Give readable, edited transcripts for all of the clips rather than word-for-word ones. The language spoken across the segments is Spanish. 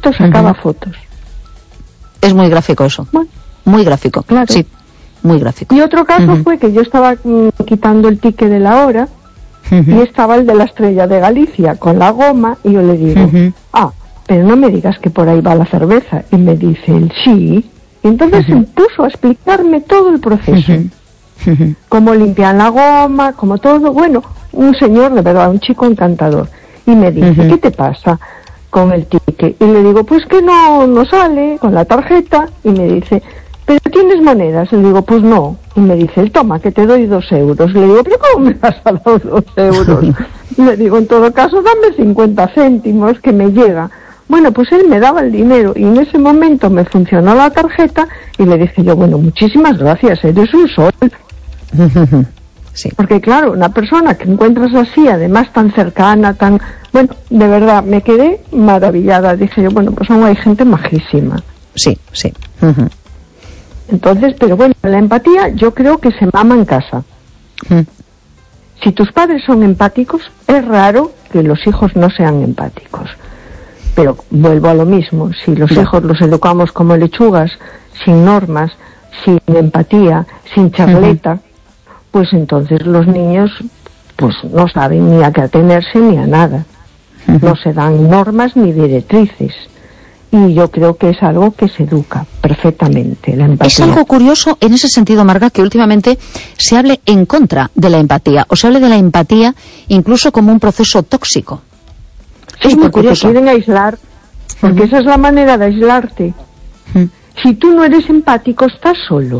esto sacaba fotos. Es muy gráfico eso. Bueno, muy gráfico. claro. Sí, muy gráfico. Y otro caso fue que yo estaba quitando el ticket de la hora y estaba el de la Estrella de Galicia con la goma y yo le digo, pero no me digas que por ahí va la cerveza. Y me dice él, sí. Y entonces se puso a explicarme todo el proceso. Cómo limpian la goma, como todo. Bueno, un señor de verdad, un chico encantador. Y me dice, ¿qué te pasa con el ticket? Y le digo, pues que no sale con la tarjeta. Y me dice, ¿pero tienes monedas? Y le digo, pues no. Y me dice, toma, que te doy 2 euros. Le digo, ¿pero cómo me vas a dar 2 euros? Le digo, en todo caso, dame 50 céntimos que me llega. Bueno, pues él me daba el dinero y en ese momento me funcionó la tarjeta y le dije yo, bueno, muchísimas gracias, eres un sol. Sí. Porque claro, una persona que encuentras así, además tan cercana, tan... Bueno, de verdad, me quedé maravillada. Dije yo, bueno, pues aún hay gente majísima. Sí, sí. Entonces, pero bueno, la empatía yo creo que se mama en casa. Si tus padres son empáticos, es raro que los hijos no sean empáticos. Pero vuelvo a lo mismo, si los hijos los educamos como lechugas, sin normas, sin empatía, sin charleta, pues entonces los niños pues no saben ni a qué atenerse ni a nada. No se dan normas ni directrices. Y yo creo que es algo que se educa perfectamente, la empatía. Es algo curioso en ese sentido, Marga, que últimamente se hable en contra de la empatía, o se hable de la empatía incluso como un proceso tóxico. Sí, es muy porque curioso. te quieren aislar, porque esa es la manera de aislarte. Si tú no eres empático, estás solo.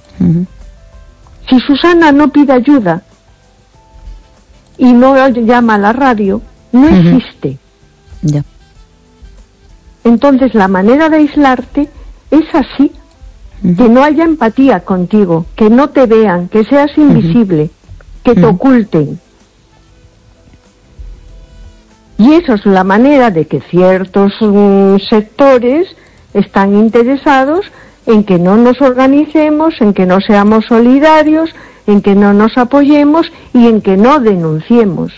Si Susana no pide ayuda y no llama a la radio, no existe. Ya. Entonces la manera de aislarte es así, que no haya empatía contigo, que no te vean, que seas invisible, que te oculten. Y eso es la manera de que ciertos sectores están interesados en que no nos organicemos, en que no seamos solidarios, en que no nos apoyemos y en que no denunciemos.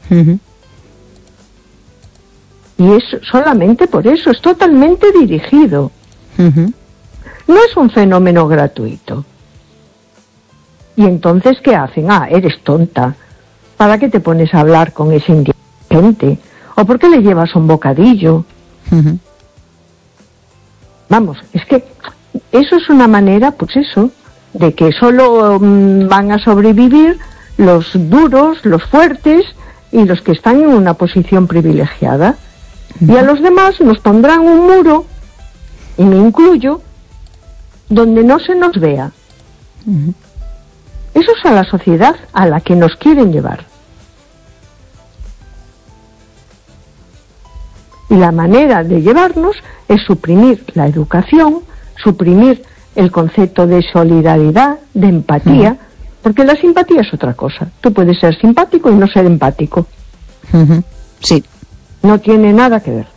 Y es solamente por eso, es totalmente dirigido. No es un fenómeno gratuito. Y entonces, ¿qué hacen? Eres tonta. ¿Para qué te pones a hablar con ese indigente? ¿O por qué le llevas un bocadillo? Vamos, es que eso es una manera, pues eso, de que solo van a sobrevivir los duros, los fuertes y los que están en una posición privilegiada. Y a los demás nos pondrán un muro, y me incluyo, donde no se nos vea. Eso es a la sociedad a la que nos quieren llevar. Y la manera de llevarnos es suprimir la educación, suprimir el concepto de solidaridad, de empatía, porque la simpatía es otra cosa. Tú puedes ser simpático y no ser empático. Sí. No tiene nada que ver.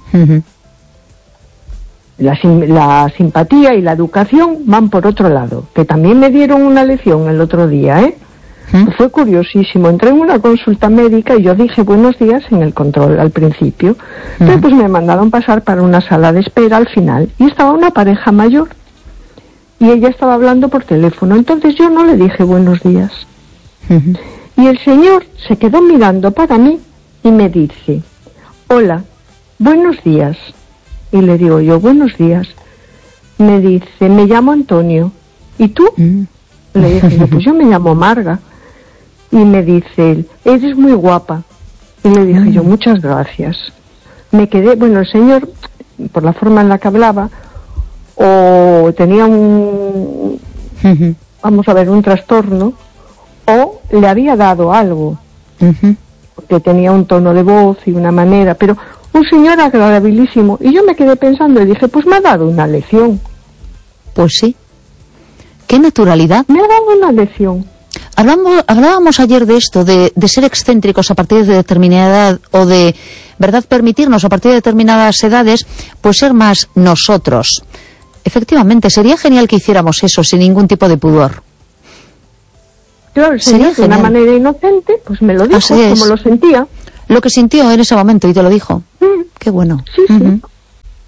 La simpatía y la educación van por otro lado, que también me dieron una lección el otro día, Fue curiosísimo. Entré en una consulta médica y yo dije buenos días en el control al principio. Entonces pues me mandaron pasar para una sala de espera al final y estaba una pareja mayor y ella estaba hablando por teléfono. Entonces yo no le dije buenos días. Y el señor se quedó mirando para mí y me dice, hola, buenos días. Y le digo yo, buenos días. Me dice, me llamo Antonio. ¿Y tú? Le dije yo, pues yo me llamo Marga. Y me dice él, eres muy guapa. Y le dije yo, muchas gracias. Me quedé, bueno, el señor, por la forma en la que hablaba, o tenía un, vamos a ver, un trastorno, o le había dado algo, porque tenía un tono de voz y una manera, pero un señor agradabilísimo. Y yo me quedé pensando y dije, pues me ha dado una lección. Pues sí. ¿Qué naturalidad? Me ha dado una lección. Hablábamos ayer de esto, de ser excéntricos a partir de determinada edad, o de, ¿verdad?, permitirnos a partir de determinadas edades, pues ser más nosotros. Efectivamente, sería genial que hiciéramos eso sin ningún tipo de pudor. Claro, el señor de una manera inocente, pues me lo dijo, como lo sentía. Lo que sintió en ese momento y te lo dijo. Qué bueno. Sí, sí.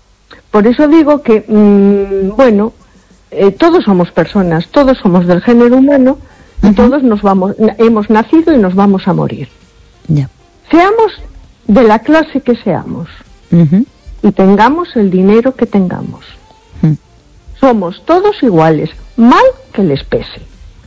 Por eso digo que, bueno, todos somos personas, todos somos del género humano, y todos hemos nacido y nos vamos a morir. Ya. Seamos de la clase que seamos, y tengamos el dinero que tengamos. Somos todos iguales, mal que les pese.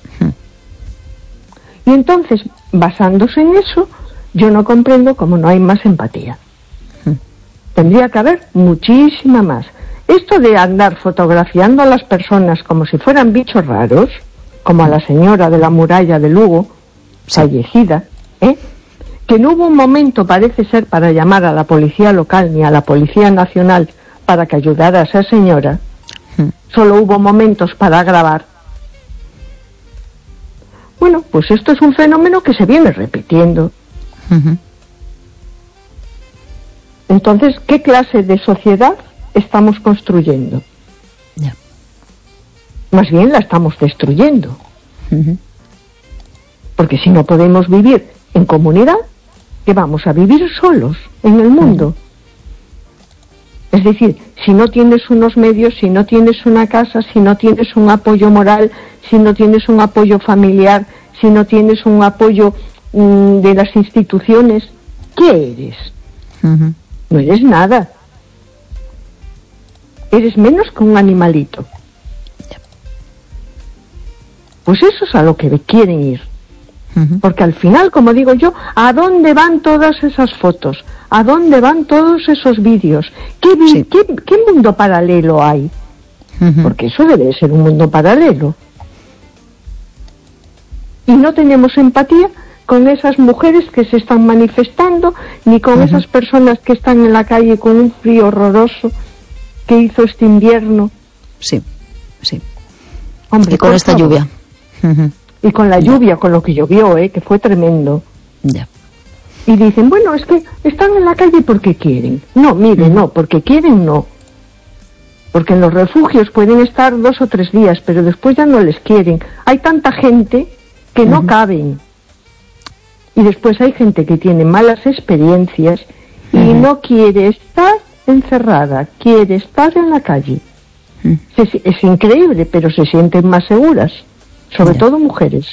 Y entonces, basándose en eso, yo no comprendo cómo no hay más empatía. Tendría que haber muchísima más. Esto de andar fotografiando a las personas como si fueran bichos raros, como a la señora de la muralla de Lugo, fallecida, que no hubo un momento, parece ser, para llamar a la policía local ni a la policía nacional para que ayudara a esa señora, solo hubo momentos para grabar. Bueno, pues esto es un fenómeno que se viene repitiendo. Entonces, ¿qué clase de sociedad estamos construyendo? Ya. Más bien la estamos destruyendo. Porque si no podemos vivir en comunidad, ¿qué vamos a vivir solos en el mundo? Es decir, si no tienes unos medios, si no tienes una casa, si no tienes un apoyo moral, si no tienes un apoyo familiar, si no tienes un apoyo de las instituciones, ¿qué eres? No eres nada. Eres menos que un animalito. Pues eso es a lo que quieren ir. Porque al final, como digo yo, ¿a dónde van todas esas fotos? ¿A dónde van todos esos vídeos? ¿Qué mundo paralelo hay? Porque eso debe ser un mundo paralelo. Y no tenemos empatía con esas mujeres que se están manifestando, ni con esas personas que están en la calle con un frío horroroso que hizo este invierno. Sí. Hombre, y con esta lluvia. Y con la lluvia, con lo que llovió, que fue tremendo. Ya. Y dicen, bueno, es que están en la calle porque quieren. No, mire, no, porque quieren no. Porque en los refugios pueden estar 2 o 3 días, pero después ya no les quieren. Hay tanta gente que no caben. Y después hay gente que tiene malas experiencias y no quiere estar encerrada, quiere estar en la calle. Es increíble, pero se sienten más seguras, sobre todo mujeres.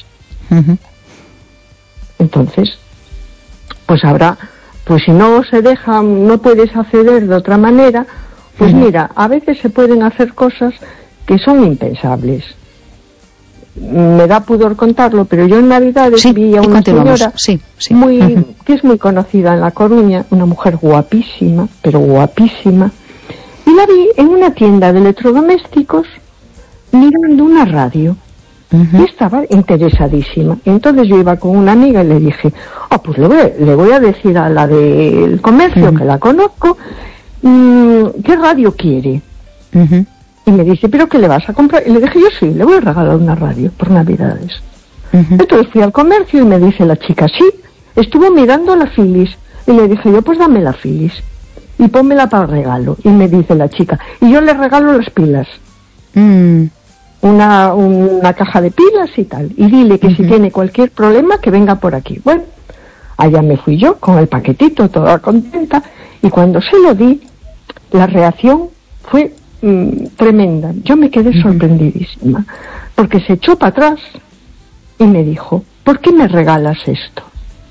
Entonces, pues habrá, pues si no se deja, no puedes acceder de otra manera, pues mira, a veces se pueden hacer cosas que son impensables. Me da pudor contarlo, pero yo en Navidades vi a una señora que es muy conocida en La Coruña, una mujer guapísima, pero guapísima, y la vi en una tienda de electrodomésticos mirando una radio. Y estaba interesadísima. Y entonces yo iba con una amiga y le dije, pues le voy a decir a la del comercio, que la conozco, ¿qué radio quiere? Y me dice, ¿pero qué le vas a comprar? Y le dije, yo sí, le voy a regalar una radio por Navidades. Entonces fui al comercio y me dice la chica, sí, estuvo mirando la Philips. Y le dije yo, pues dame la Philips y pónmela para regalo. Y me dice la chica, y yo le regalo las pilas. Una caja de pilas y tal. Y dile que si tiene cualquier problema, que venga por aquí. Bueno, allá me fui yo con el paquetito, toda contenta. Y cuando se lo di, la reacción fue tremenda. Yo me quedé sorprendidísima, porque se echó para atrás y me dijo, ¿por qué me regalas esto?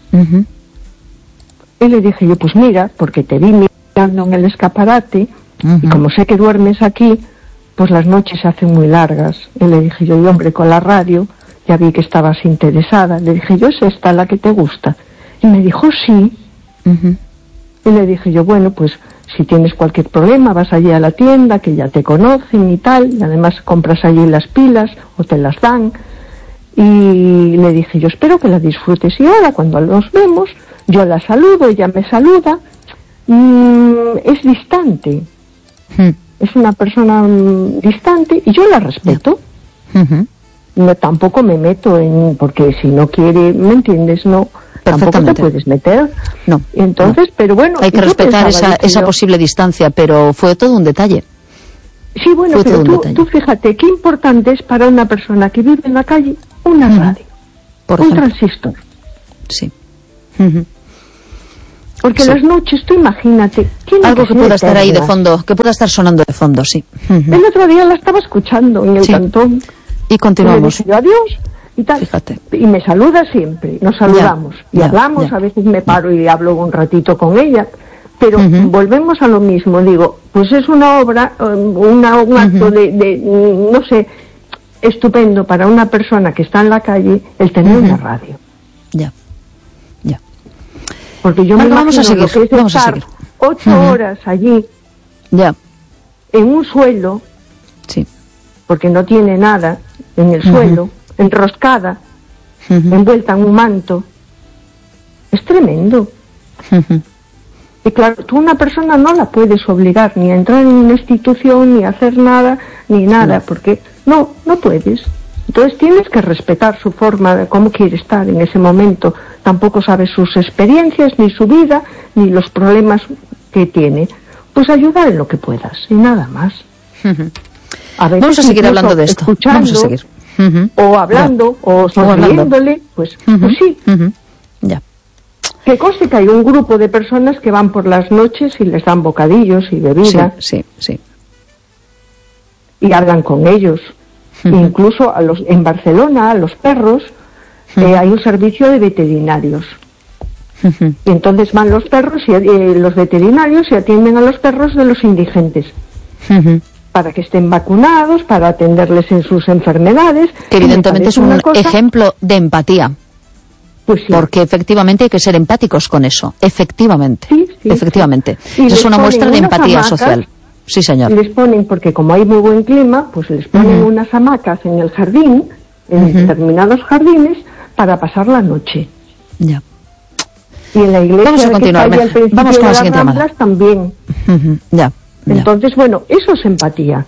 Y le dije yo, pues mira, porque te vi mirando en el escaparate y como sé que duermes aquí, pues las noches se hacen muy largas. Y le dije yo, y hombre, con la radio ya vi que estabas interesada. Le dije yo, ¿es esta la que te gusta? Y me dijo, sí. Y le dije yo, bueno, pues si tienes cualquier problema, vas allí a la tienda, que ya te conocen y tal, y además compras allí las pilas o te las dan. Y le dije yo, espero que la disfrutes. Y ahora cuando nos vemos, yo la saludo, ella me saluda. Es distante. Es una persona distante y yo la respeto. No, tampoco me meto porque si no quiere, ¿me entiendes? No. Tampoco te puedes meter. No. Entonces, pero bueno. Hay que respetar esa posible distancia, pero fue todo un detalle. Sí, bueno, pero tú fíjate, qué importante es para una persona que vive en la calle una radio, un transistor. Sí. Porque las noches, tú imagínate... Algo que pueda estar ahí de fondo, que pueda estar sonando de fondo, sí. El otro día la estaba escuchando en el cantón. Y continuamos. Y le dije yo adiós y tal. Fíjate. Y me saluda siempre, nos saludamos. Y hablamos, a veces me paro y hablo un ratito con ella. Pero volvemos a lo mismo, digo, pues es una obra, un acto de, no sé, estupendo para una persona que está en la calle el tener una radio. Ya. Porque yo me imagino vamos a seguir, lo que es estar 8 horas allí, en un suelo, porque no tiene nada, en el suelo, enroscada, envuelta en un manto. Es tremendo. Y claro, tú una persona no la puedes obligar ni a entrar en una institución, ni a hacer nada, porque no puedes. Entonces tienes que respetar su forma de cómo quiere estar en ese momento. Tampoco sabes sus experiencias, ni su vida, ni los problemas que tiene. Pues ayudar en lo que puedas, y nada más. A veces vamos a seguir hablando de esto. Vamos a seguir. O hablando, o sonriéndole, pues sí. Ya. Que conste que hay un grupo de personas que van por las noches y les dan bocadillos y bebida. Sí. Y hablan con ellos. Incluso en Barcelona, a los perros, hay un servicio de veterinarios. Y entonces van los perros y los veterinarios y atienden a los perros de los indigentes. Para que estén vacunados, para atenderles en sus enfermedades. Que evidentemente es un ejemplo de empatía. Pues sí. Porque efectivamente hay que ser empáticos con eso. Efectivamente. Efectivamente. Y es una muestra de empatía social. Sí, señor. Les ponen, porque como hay muy buen clima, pues les ponen unas hamacas en el jardín, en determinados jardines, para pasar la noche. Ya. Y en la iglesia vamos a continuar. Vamos con la siguiente llamada. También. Ya. Entonces, bueno, eso es empatía.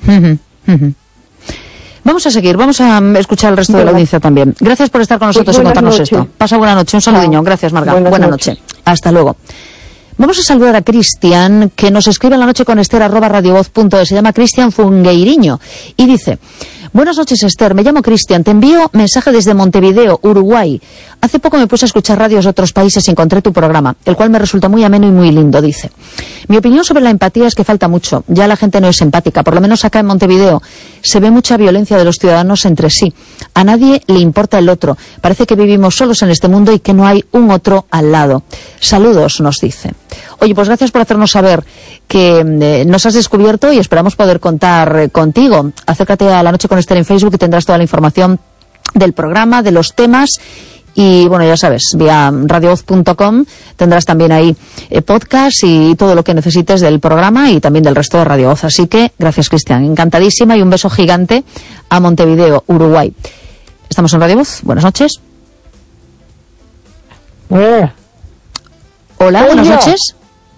Vamos a seguir, vamos a escuchar al resto de la audiencia también. Gracias por estar con nosotros y contarnos esto. Pasa buena noche, un saludinho. Gracias, Marga. Buena noche. Hasta luego. Vamos a saludar a Cristian, que nos escribe en la noche con Esther@radiovoz.es. Se llama Cristian Fungueiriño y dice: buenas noches, Esther, me llamo Cristian, te envío mensaje desde Montevideo, Uruguay. Hace poco me puse a escuchar radios de otros países y encontré tu programa, el cual me resultó muy ameno y muy lindo, dice. Mi opinión sobre la empatía es que falta mucho, ya la gente no es empática, por lo menos acá en Montevideo se ve mucha violencia de los ciudadanos entre sí. A nadie le importa el otro, parece que vivimos solos en este mundo y que no hay un otro al lado. Saludos, nos dice. Oye, pues gracias por hacernos saber que nos has descubierto y esperamos poder contar contigo. Acércate a La Noche con Esther en Facebook y tendrás toda la información del programa, de los temas. Y bueno, ya sabes, vía radiovoz.com tendrás también ahí podcast y todo lo que necesites del programa y también del resto de Radio Voz. Así que gracias, Cristian, encantadísima, y un beso gigante a Montevideo, Uruguay. Estamos en Radio Voz, buenas noches. Hola, buenas noches.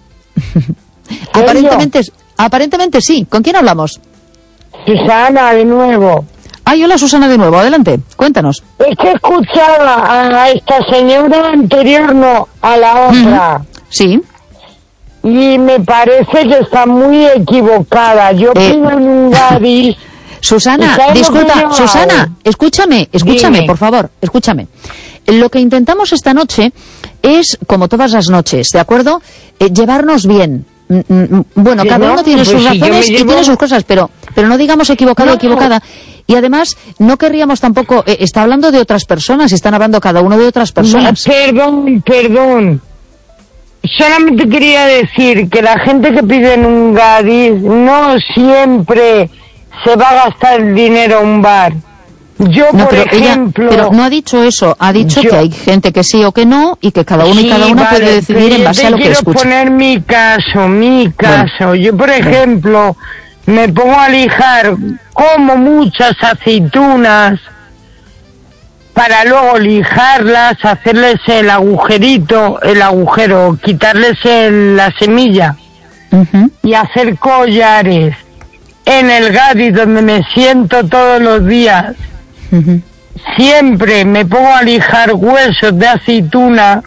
Aparentemente sí. ¿Con quién hablamos? Susana, de nuevo. Ay, hola, Susana, de nuevo. Adelante, cuéntanos. Es que escuchaba a esta señora anterior, no, a la otra. Sí. Y me parece que está muy equivocada. Yo pido en un Gadis. Susana, disculpa, Susana, escúchame, Dime. por favor, escúchame. Lo que intentamos esta noche es, como todas las noches, ¿de acuerdo? Llevarnos bien. Bueno, cada uno tiene sus razones y tiene sus cosas, pero no digamos equivocado o equivocada. Y además, no querríamos tampoco... está hablando de otras personas, están hablando cada uno de otras personas. Perdón. Solamente quería decir que la gente que pide en un Gadis no siempre se va a gastar el dinero a un bar. Yo, no, por ejemplo... pero no ha dicho eso, ha dicho que hay gente que sí o que no, y que cada uno y cada una puede decidir en base a lo que escucha. Quiero poner mi caso. Bueno. Yo, por ejemplo, me pongo a lijar, como muchas aceitunas, para luego lijarlas, hacerles el agujero, quitarles la semilla, y hacer collares en el Gadis, donde me siento todos los días. Siempre me pongo a lijar huesos de aceituna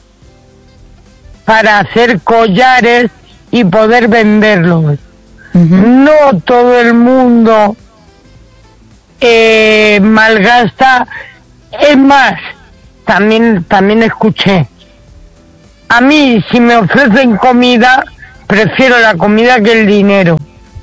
para hacer collares y poder venderlos. No todo el mundo malgasta. Es más, también escuché a mí, si me ofrecen comida, prefiero la comida que el dinero.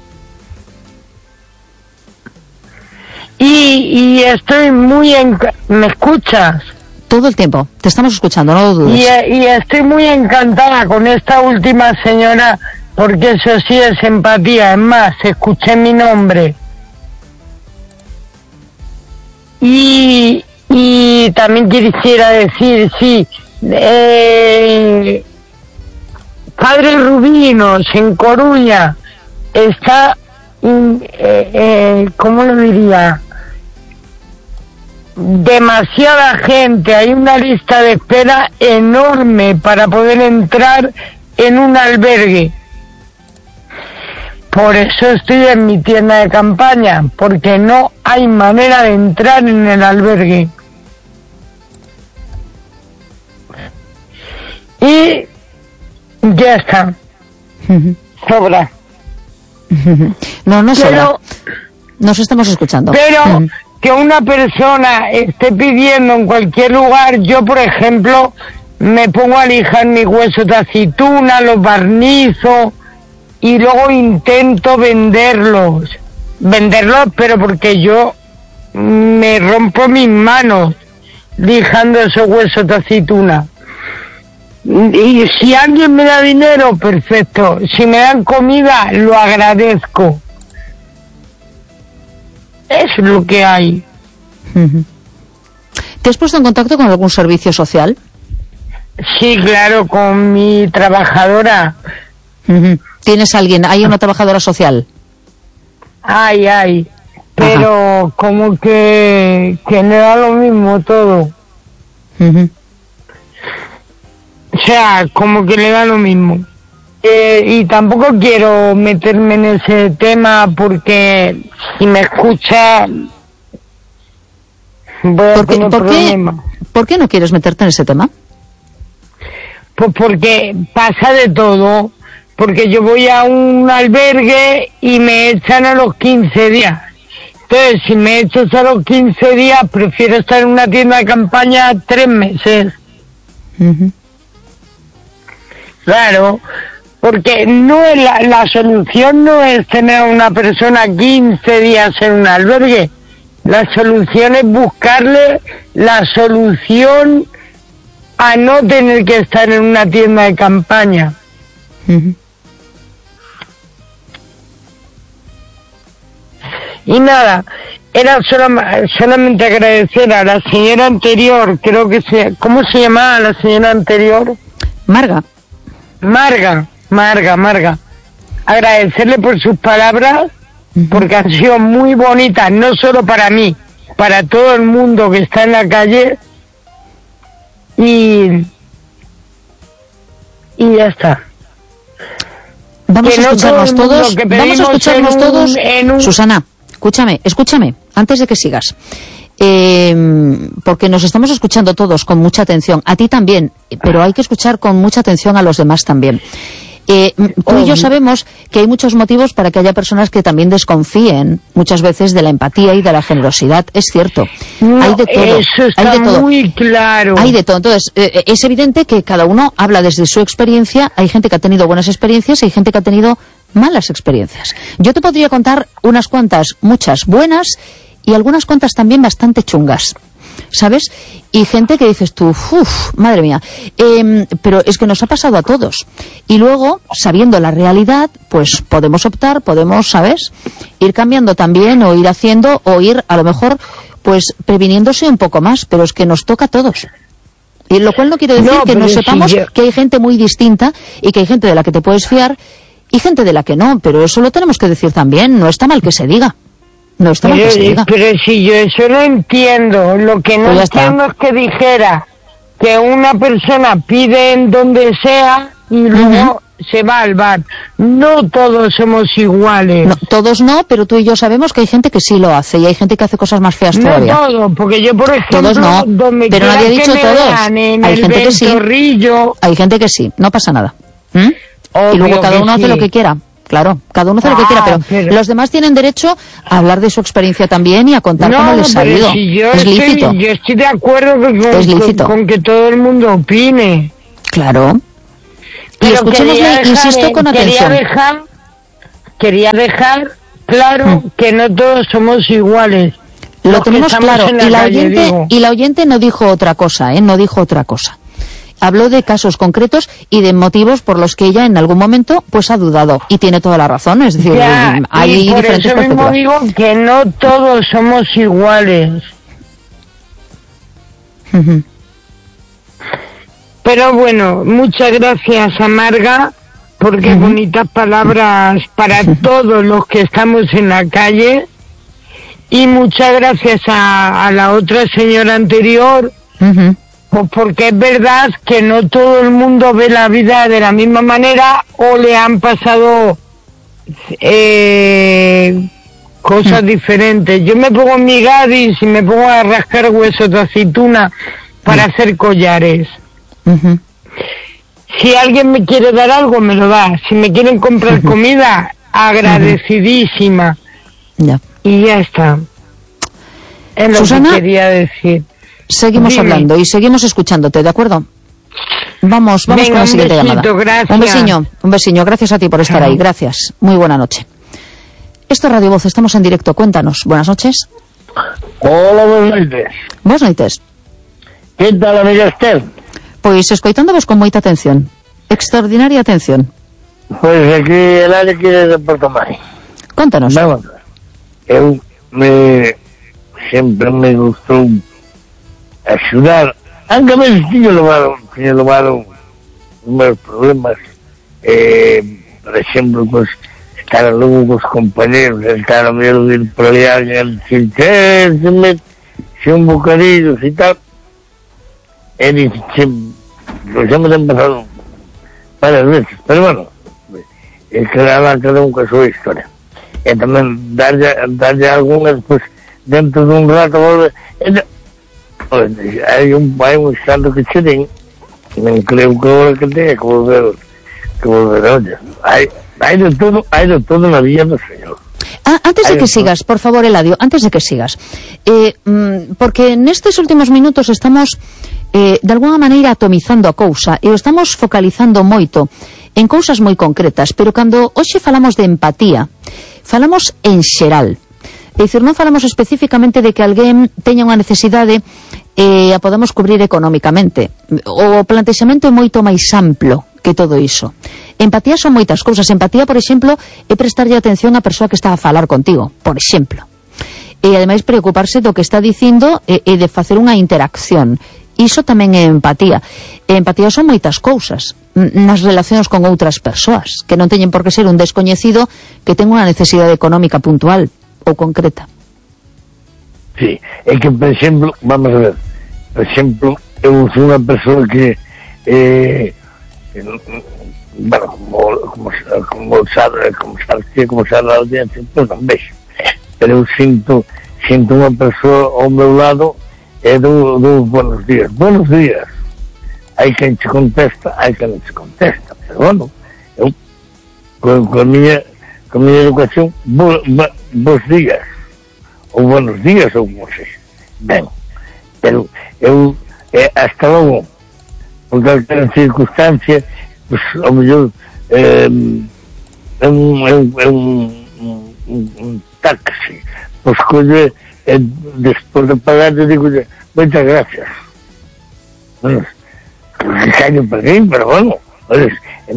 Y estoy muy... ¿Me escuchas? Todo el tiempo, te estamos escuchando, no lo dudes. Y estoy muy encantada con esta última señora, porque eso sí es empatía. Es más, escuché mi nombre. Y también quisiera decir, sí, Padre Rubinos, en Coruña, está, ¿cómo lo diría? Demasiada gente, hay una lista de espera enorme para poder entrar en un albergue. Por eso estoy en mi tienda de campaña, porque no hay manera de entrar en el albergue. Y ya está. Sobra. No sobra. Nos estamos escuchando. Pero que una persona esté pidiendo en cualquier lugar, yo por ejemplo me pongo a lijar mis huesos de aceituna, los barnizo y luego intento venderlos, pero porque yo me rompo mis manos lijando esos huesos de aceituna. Y si alguien me da dinero, perfecto. Si me dan comida, lo agradezco. Es lo que hay. ¿Te has puesto en contacto con algún servicio social? Sí, claro, con mi trabajadora. ¿Tienes alguien? ¿Hay una trabajadora social? Hay. Pero como que le da lo mismo todo. O sea, como que le da lo mismo. Y tampoco quiero meterme en ese tema porque si me escucha voy a tener problemas. ¿Por qué no quieres meterte en ese tema? Pues porque pasa de todo. Porque yo voy a un albergue y me echan a los 15 días. Entonces, si me echas a los 15 días, prefiero estar en una tienda de campaña 3 meses. Claro, porque no es la solución no es tener a una persona 15 días en un albergue. La solución es buscarle la solución a no tener que estar en una tienda de campaña. Y nada, era solamente agradecer a la señora anterior, ¿cómo se llamaba la señora anterior? Marga. Agradecerle por sus palabras, porque han sido muy bonitas, no solo para mí, para todo el mundo que está en la calle. Y ya está. Vamos a escucharnos todos. Susana, escúchame, antes de que sigas. Porque nos estamos escuchando todos con mucha atención, a ti también, pero hay que escuchar con mucha atención a los demás también. Tú y yo sabemos que hay muchos motivos para que haya personas que también desconfíen muchas veces de la empatía y de la generosidad, es cierto. Hay de todo. Eso está muy claro. Hay de todo. Entonces, es evidente que cada uno habla desde su experiencia. Hay gente que ha tenido buenas experiencias y hay gente que ha tenido malas experiencias. Yo te podría contar unas cuantas, muchas buenas y algunas cuantas también bastante chungas, ¿sabes? Y gente que dices tú, madre mía, pero es que nos ha pasado a todos. Y luego, sabiendo la realidad, pues podemos optar, ¿sabes? Ir cambiando también, o ir haciendo, o ir, a lo mejor, pues previniéndose un poco más, pero es que nos toca a todos. Y lo cual no quiere decir que no sepamos que hay gente muy distinta y que hay gente de la que te puedes fiar y gente de la que no, pero eso lo tenemos que decir también, no está mal que se diga. No está mal que se diga. Pero si yo eso no entiendo, lo que no entiendo es que dijera que una persona pide en donde sea y luego se va al bar. No todos somos iguales. No, todos no, pero tú y yo sabemos que hay gente que sí lo hace y hay gente que hace cosas más feas todavía. No todos, porque yo por ejemplo, todos no, pero nadie ha dicho todos. Hay gente que sí. Hay gente que sí, no pasa nada. Y luego cada uno hace lo que quiera. Claro, cada uno hace lo que quiera, pero los demás tienen derecho a hablar de su experiencia también y a contar cómo les ha ido. Es lícito. Yo estoy de acuerdo con que todo el mundo opine. Claro, Pero escuchémosle, insisto, con atención. Quería dejar claro que no todos somos iguales. Lo tenemos claro, y la oyente no dijo otra cosa, no dijo otra cosa. Habló de casos concretos y de motivos por los que ella en algún momento pues ha dudado, y tiene toda la razón, es decir, hay diferentes perspectivas. Por eso mismo digo que no todos somos iguales. Pero bueno, muchas gracias a Marga, porque bonitas palabras para todos los que estamos en la calle, y muchas gracias a la otra señora anterior, pues porque es verdad que no todo el mundo ve la vida de la misma manera, o le han pasado cosas diferentes. Yo me pongo en mi Gadis y me pongo a rascar huesos de aceituna para hacer collares. Si alguien me quiere dar algo, me lo da. Si me quieren comprar comida, agradecidísima. Y ya está. Es lo Susana, que quería decir. Seguimos hablando y seguimos escuchándote, ¿de acuerdo? Vamos con la siguiente llamada. Gracias. Un besiño, gracias a ti por estar ahí, gracias. Muy buena noche. Esto es Radio Voz, estamos en directo, cuéntanos. Buenas noches. Hola, buenas noches. Buenas noches. Que tal, amiga Esther? Pois escoitándovos con moita atención. Extraordinaria atención. Pois aquí el área que de Porto Mai. Contanos. Vamos, sempre me gustou axudar, aunque a veces tiño levado os meus problemas, por exemplo, pues, estar logo cos compañeros, estar a ver ir por ali alguén, se un bocadillo e tal, e dice, pues hemos empezado varias veces, pero bueno, cada un con a súa historia, e tamén darlle algunhas, pues, dentro dun rato volve, hai un santo que che den, non creo que agora que tenha que volver olla. Hai de todo na vida do Señor. Antes de que sigas, por favor, Eladio, antes de que sigas, porque nestes últimos minutos estamos de alguna maneira atomizando a cousa e o estamos focalizando moito en cousas moi concretas, pero cando hoxe falamos de empatía, falamos en xeral. É dicir, non falamos especificamente de que alguén teña unha necesidade e a podemos cubrir económicamente. O plantexamento é moito máis amplo que todo iso. Empatía son moitas cousas. Empatía, por exemplo, é prestarlle atención á persoa que está a falar contigo, por exemplo. E ademais preocuparse do que está dicindo e de facer unha interacción. Iso tamén é empatía. E empatía son moitas cousas nas relacións con outras persoas, que non teñen por que ser un descoñecido que ten unha necesidade económica puntual ou concreta. Sí, é que, por exemplo, vamos a ver, por exemplo, eu sou unha persoa que bueno, como sabe a audiencia, pues non vexo, pero eu sinto unha persoa ao meu lado e do buenos días, hai quen che contesta, hai quen non se contesta, pero bueno, eu con a miña educación, bons días, ou buenos días, ou como se ben, pero eu hasta logo, por calquera circunstancia, pues, ao mellor é un taxi, pois colle, despois de pagar, eu digo, moitas gracias, bueno, que caño para mí, pero bueno, a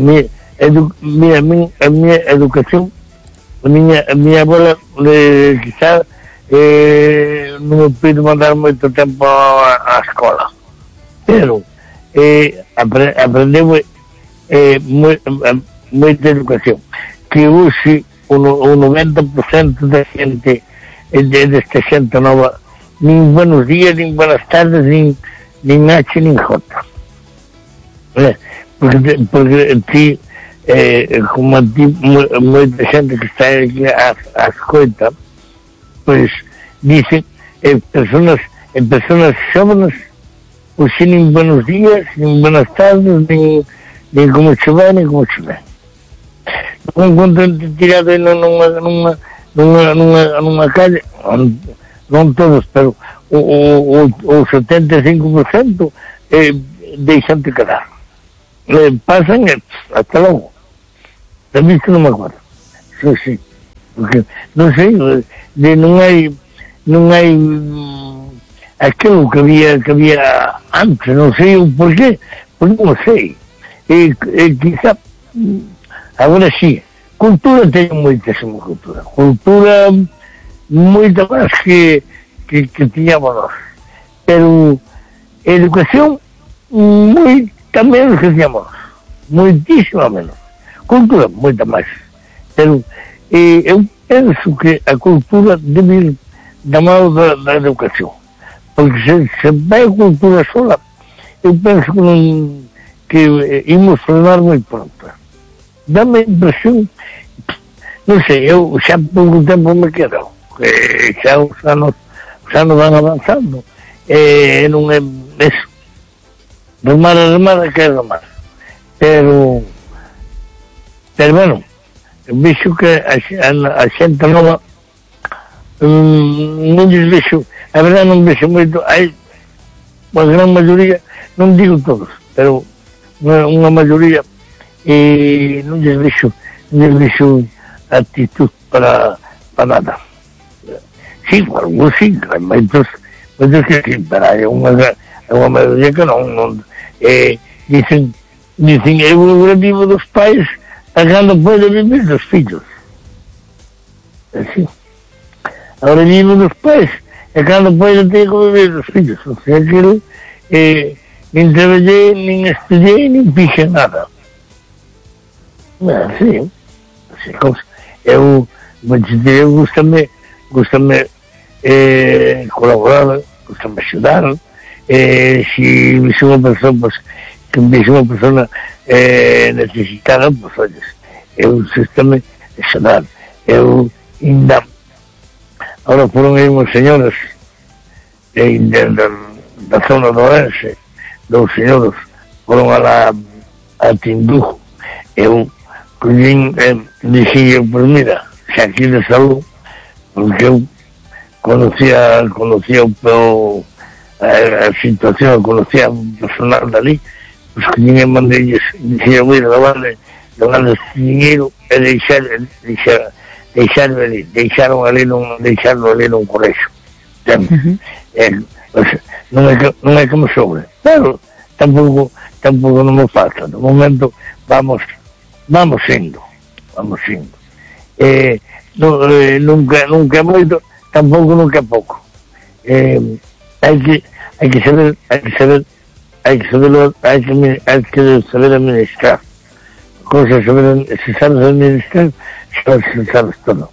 miña educación, a miña abuela quizá non me pude mandar moito tempo á escola, pero aprendeu moita educación, que hoxe o 90% da xente desta xente nova, nin buenos días, nin buenas tardes, nin H, nin J, porque ti, como a ti, moita xente que está aquí a escoita, pois dicen personas xóvenes, pois nin buenos días, nin buenas tardes, nin como che vai, nin como che vai. Non encontro tirado nunha calle, non todos, pero o 75% deixante quedar. pasan hasta logo. Tamén que non me acuerdo. Sí. Porque, non sei, non hai aquilo que había antes, non sei o porqué, pois non sei. Quizá, agora sí, cultura teño moitísima cultura moita máis que tiñamos nós, pero educación moita menos que tiñamos nós, moitísima menos. Cultura moita máis, pero eu penso que a cultura debe ir da mão da educación, porque se vai a cultura sola, eu penso que imos frenar moi pronto. Dá-me a impresión, non sei, eu xa pouco tempo me quedo, xa os anos van avanzando, non é eso, remar que é remar, pero bueno, vexo que a xente nova non lles vexo, a verdade non vexo moito, hai a gran maioría, non digo todos, pero unha maioría, non lles vexo actitud para nada. Sí, algo sí, hai moitos que sí, pero hai unha maioría que non dicen eu agora vivo dos pais a cando pode vivir dos fillos. Así. Agora vivo dos pais a cando pode ter que vivir dos fillos. O sea que nin traballei, nin estudiei, nin fixe nada. Sí. Eu gustame colaborar, gustame axudar. Se vise unha persona, que vise unha persona necesitada, pois, olles, eu gustame axudar. Eu ainda, ahora foron aí unhas señoras da zona do Orense, dos señores, foron a Tindujo. Eu dixen, pois mira, xa aquí de salud, porque eu conocía a situación, conocía o personal dali, os que tiñan mandelles, dixen, mira, levarle este dinheiro e deixaron ali nun colexo. Non é que me sobre, pero tampouco non me falta. De momento vamos indo. Nunca é moito, tampouco nunca é pouco. Hai que saber administrar. Cousas se sabes administrar, sabes todo.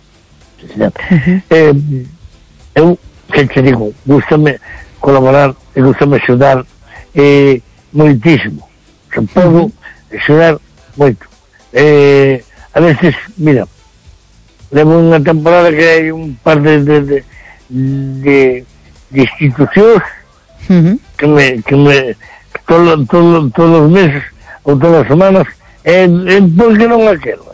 Eu, que te digo, gustame colaborar e gustame axudar moitísimo. Se podo axudar moito. A veces, mira, levo unha temporada que hai un par de institucións que me todos os meses ou todas as semanas porque non aquilo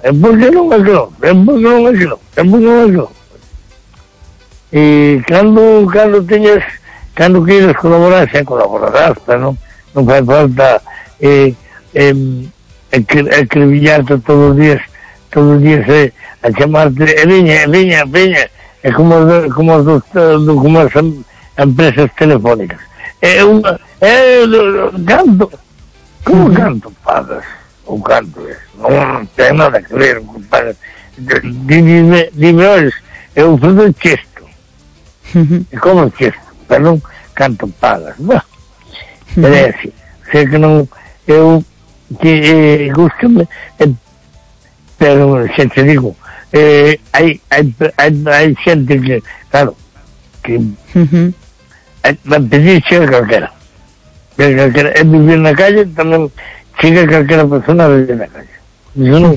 e cando queres colaborar xa colaborarás, pero non fai falta acribillarte todos os días a chamarte veña, é como as empresas telefónicas. Canto pagas ou canto non ten nada que ver con pagas. Dime, olles, eu faço chesto e como chesto, pero non canto pagas. É así, sei que non eu que gustame, pero xa te digo, hai xente que, claro, que vai pedir chega calquera, é vivir na calle, tamén chega calquera persona a vivir na calle. Iso non,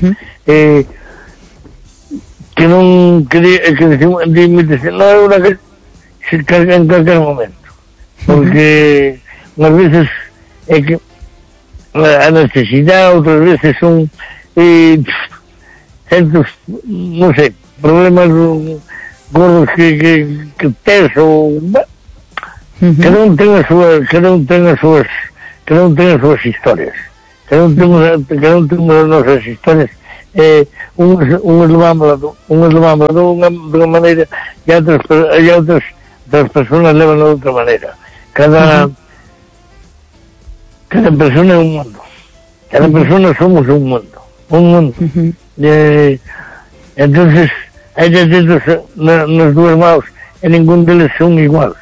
que non dicen, non é unha que se carga en calquer momento, porque unhas veces é que a necesidade, outras veces son certos, non sei, problemas gordos que tes ou cada un ten as súas historias que non temos as nosas historias, uns levámoslo dunha maneira e outras persoas levan de outra maneira. Cada persona é un mundo, cada persona somos un mundo. Entonces hai dedos nas dúas mãos e ningún deles son iguais.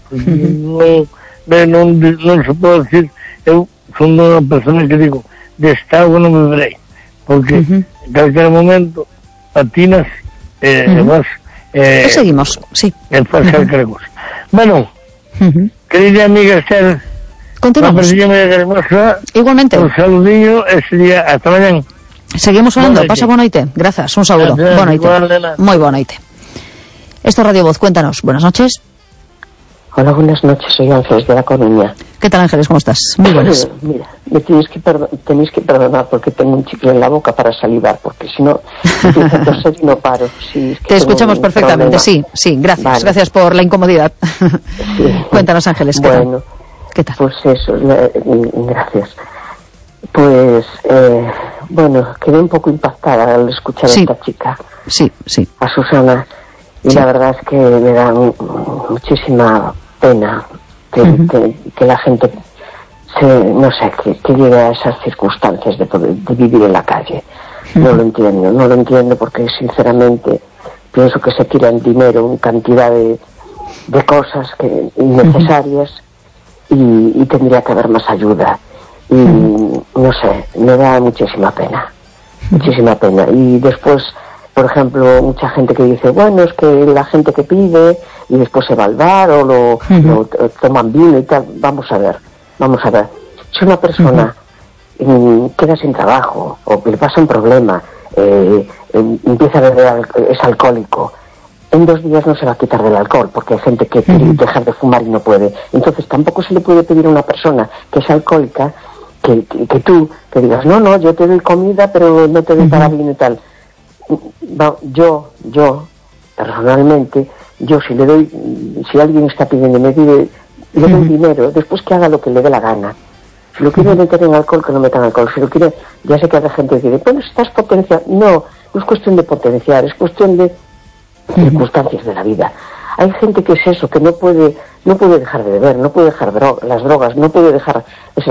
Non se pode decir, eu son unha persona que digo, desta agua non beberei, porque en calquer momento patinas vas seguimos, sí. E faz calquer cosa. Bueno, querida amiga Esther, continuamos. Igualmente. Un saludinho e sería hasta mañana. Seguimos hablando, pasa boa noite. Grazas, un saludo. Boa noite. Moi boa noite. Esto es Radio Voz, cuéntanos. Buenas noches. Hola, buenas noches, soy Ángeles de La Coruña. ¿Qué tal, Ángeles? ¿Cómo estás? Muy buenas. Mira, me tenéis que perdonar porque tengo un chicle en la boca para salivar, porque si no, empiezo a toser y no paro. Sí, es que te escuchamos perfectamente, problema. sí, gracias. Vale. Gracias por la incomodidad. Sí. Cuéntanos, Ángeles, ¿qué tal? Pues eso, gracias. Pues, quedé un poco impactada al escuchar a esta chica. Sí. A Susana. Y la verdad es que me da muchísima pena que la gente que llegue a esas circunstancias de vivir en la calle. No lo entiendo porque sinceramente pienso que se tiran dinero en cantidad de cosas innecesarias y tendría que haber más ayuda. Y no sé, me da muchísima pena. Y después, por ejemplo, mucha gente que dice, bueno, es que la gente que pide y después se va al bar o lo toman vino y tal. Vamos a ver. Si una persona queda sin trabajo o le pasa un problema, empieza a beber, es alcohólico, en 2 días no se va a quitar del alcohol, porque hay gente que quiere dejar de fumar y no puede. Entonces tampoco se le puede pedir a una persona que es alcohólica que tú que digas, no, yo te doy comida pero no te doy para vino y tal. Yo personalmente, si alguien está pidiendo le doy dinero, después que haga lo que le dé la gana. Si lo quiere meter en alcohol, que no metan alcohol. Si lo quiere, ya sé que hay gente que dice, bueno, estás potenciando. No es cuestión de potenciar, es cuestión de circunstancias de la vida. Hay gente que es eso, que no puede dejar de beber, no puede dejar las drogas, no puede dejar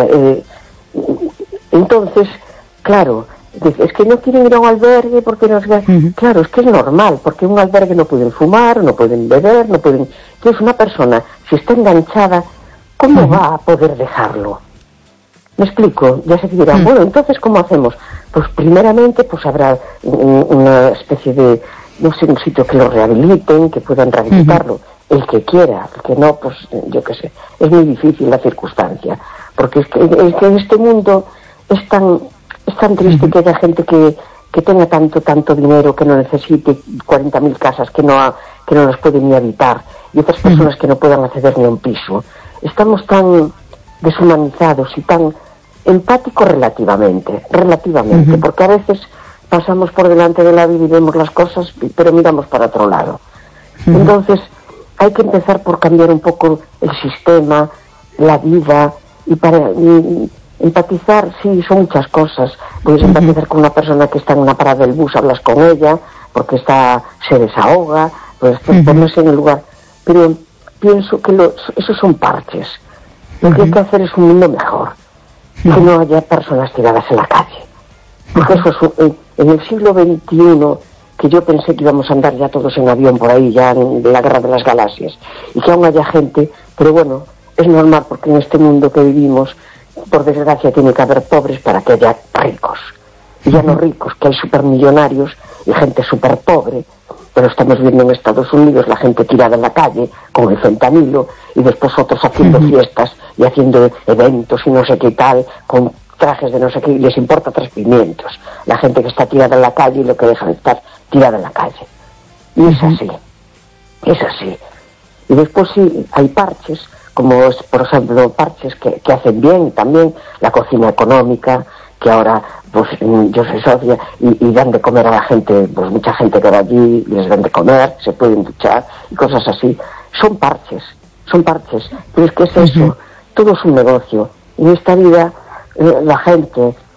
entonces, claro, es que no quieren ir a un albergue porque no sé. Claro, es que es normal, porque en un albergue no pueden fumar, no pueden beber, no pueden. Entonces una persona, si está enganchada, ¿cómo va a poder dejarlo? ¿Me explico? Ya se dirán, bueno, entonces ¿cómo hacemos? Pues primeramente pues habrá una especie de, no sé, un sitio que lo rehabiliten, que puedan rehabilitarlo. El que quiera, el que no, pues yo qué sé. Es muy difícil la circunstancia, porque es que en este mundo es tan triste que haya gente que tenga tanto dinero, que no necesite 40.000 casas, que no las puede ni habitar, y otras personas que no puedan acceder ni a un piso. Estamos tan deshumanizados y tan empáticos relativamente, porque a veces pasamos por delante de la vida y vemos las cosas, pero miramos para otro lado. Entonces, hay que empezar por cambiar un poco el sistema, la vida, y para empatizar, sí, son muchas cosas. Puedes empatizar con una persona que está en una parada del bus, hablas con ella, porque se desahoga, puedes ponerse en el lugar. Pero pienso que esos son parches. Lo que hay que hacer es un mundo mejor, que no haya personas tiradas en la calle. Porque eso es, en el siglo XXI, que yo pensé que íbamos a andar ya todos en avión por ahí, ya en la guerra de las galaxias, y que aún haya gente, pero bueno, es normal porque en este mundo que vivimos, por desgracia, tiene que haber pobres para que haya ricos. Y ya no ricos, que hay supermillonarios y gente súper pobre, pero estamos viendo en Estados Unidos la gente tirada en la calle con el fentanilo y después otros haciendo fiestas y haciendo eventos y no sé qué tal, con trajes de no sé qué, y les importa 3 pimientos. La gente que está tirada en la calle y lo que dejan estar tirada en la calle. Y es así. Y después sí, hay parches, como es, por ejemplo, parches que hacen bien también la cocina económica, que ahora pues yo soy socia y dan de comer a la gente, pues mucha gente que va allí les dan de comer, se pueden duchar y cosas así. Son parches, pero es que es eso, todo es un negocio. En esta vida la gente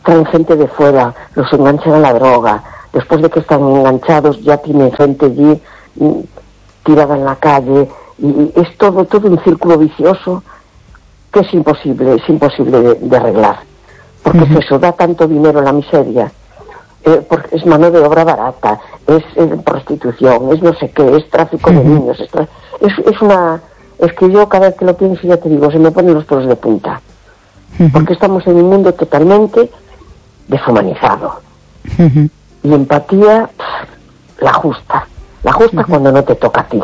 traen gente de fuera, los enganchan a la droga, después de que están enganchados ya tienen gente allí tirada en la calle, y es todo un círculo vicioso que es imposible de arreglar, porque es eso, da tanto dinero la miseria, porque es mano de obra barata, es prostitución, es no sé qué, es tráfico de niños, es que yo cada vez que lo pienso, ya te digo, se me ponen los pelos de punta, porque estamos en un mundo totalmente deshumanizado, y empatía, la justa cuando no te toca a ti.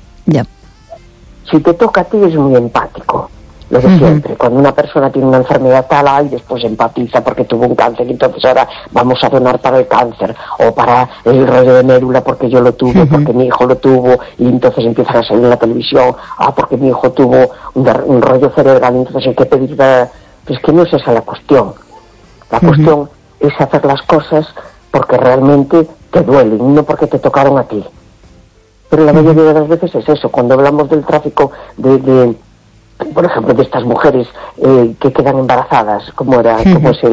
Si te toca a ti es muy empático, lo de siempre. Cuando una persona tiene una enfermedad tal, después empatiza porque tuvo un cáncer, y entonces ahora vamos a donar para el cáncer, o para el rollo de médula porque yo lo tuve, porque mi hijo lo tuvo, y entonces empiezan a salir en la televisión, porque mi hijo tuvo un rollo cerebral, entonces hay que pedir... Es que no es esa la cuestión. La cuestión es hacer las cosas porque realmente te duelen, no porque te tocaron a ti. Pero la mayoría de las veces es eso. Cuando hablamos del tráfico por ejemplo, de estas mujeres que quedan embarazadas, como es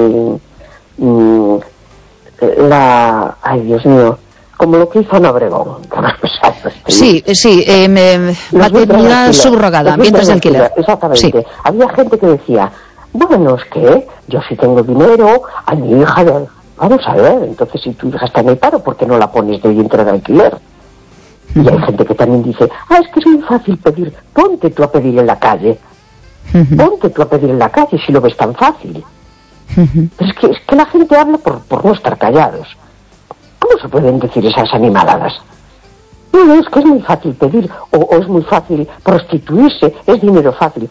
ay, Dios mío, como lo que hizo Ana Obregón. Sí, maternidad subrogada, vientres de alquiler. Exactamente. Sí. Había gente que decía, bueno, es que yo sí tengo dinero, a mi hija, vamos a ver, entonces si tu hija está en el paro, ¿por qué no la pones de vientre de alquiler? Y hay gente que también dice, es que es muy fácil pedir, ponte tú a pedir en la calle, si lo ves tan fácil. Pero es que la gente habla por no estar callados. ¿Cómo se pueden decir esas animaladas? No, es que es muy fácil pedir, o es muy fácil prostituirse, es dinero fácil.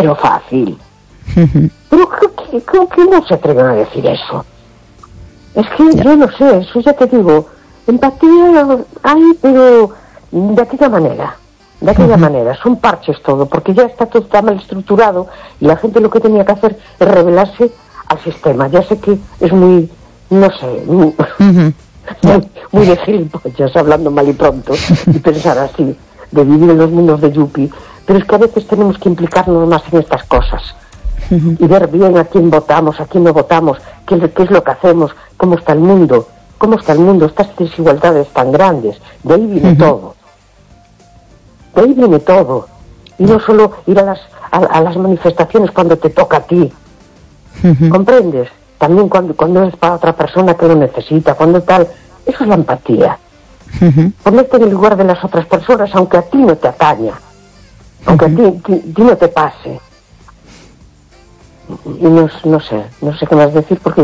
Pero creo que no se atreven a decir eso. Es que yo no sé, eso ya te digo, empatía hay, pero de aquella manera, son parches todo, porque ya está todo tan mal estructurado, y la gente lo que tenía que hacer es rebelarse al sistema. Ya sé que es muy, no sé, muy de gilipollas, hablando mal y pronto, y pensar así, de vivir en los mundos de Yuppie, pero es que a veces tenemos que implicarnos más en estas cosas, y ver bien a quién votamos, a quién no votamos, qué es lo que hacemos, cómo está el mundo, estas desigualdades tan grandes. De ahí viene todo, y no solo ir a las manifestaciones cuando te toca a ti, ¿comprendes? También cuando es para otra persona que lo necesita, cuando tal, eso es la empatía. Ponerte en el lugar de las otras personas, aunque a ti no te ataña, aunque a ti no te pase. Y no sé qué más decir, porque